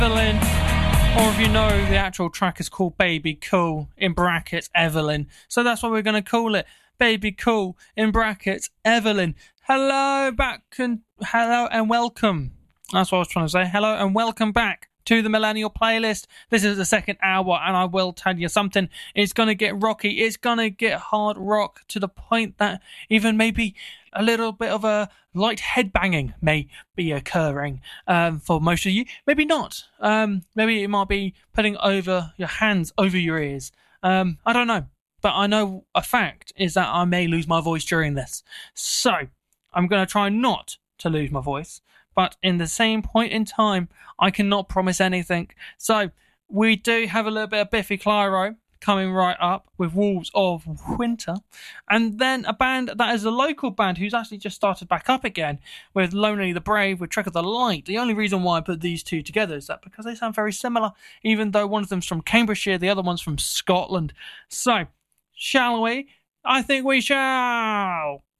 Evelyn, or if you know, the actual track is called Baby Cool, in brackets, Evelyn. So that's what we're going to call it. Baby Cool, in brackets, Evelyn. Hello and welcome. That's what I was trying to say. Hello and welcome back to the Millennial Playlist. This is the second hour, and I will tell you something. It's going to get rocky. It's going to get hard rock to the point that even maybe a little bit of a light headbanging may be occurring for most of you. Maybe not. Maybe it might be putting over your hands over your ears. I don't know. But I know a fact is that I may lose my voice during this. So I'm going to try not to lose my voice. But in the same point in time, I cannot promise anything. So we do have a little bit of Biffy Clyro coming right up with Wolves of Winter. And then a band that is a local band who's actually just started back up again with Lonely the Brave, with Trick of the Light. The only reason why I put these two together is that because they sound very similar, even though one of them's from Cambridgeshire, the other one's from Scotland. So, shall we? I think we shall.